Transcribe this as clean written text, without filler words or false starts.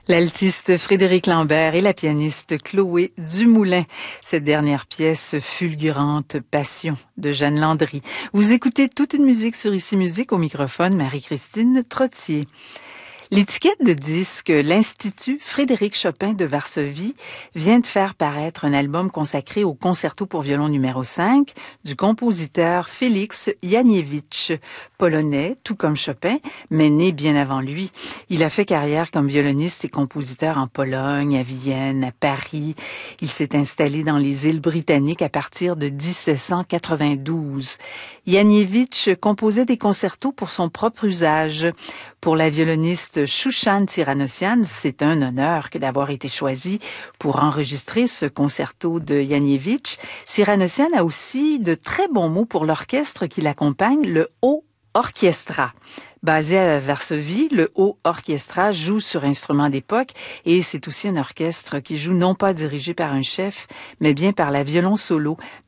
L'altiste Frédéric Lambert et la pianiste Chloé Dumoulin. Cette dernière pièce fulgurante, Passion, de Jeanne Landry. Vous écoutez toute une musique sur Ici Musique, au microphone Marie-Christine Trottier. L'étiquette de disque l'Institut Frédéric Chopin de Varsovie vient de faire paraître un album consacré au concerto pour violon numéro 5 du compositeur Félix Janiewicz, polonais, tout comme Chopin, mais né bien avant lui. Il a fait carrière comme violoniste et compositeur en Pologne, à Vienne, à Paris. Il s'est installé dans les îles britanniques à partir de 1792. Janiewicz composait des concertos pour son propre usage. Pour la violoniste Shushan Tsiranossian, c'est un honneur que d'avoir été choisi pour enregistrer ce concerto de Janiewicz. Tsiranossian a aussi de très bons mots pour l'orchestre qui l'accompagne, le Haut Orchestra. Basé à Varsovie, le Haut Orchestra joue sur instruments d'époque et c'est aussi un orchestre qui joue non pas dirigé par un chef, mais bien par la violon solo.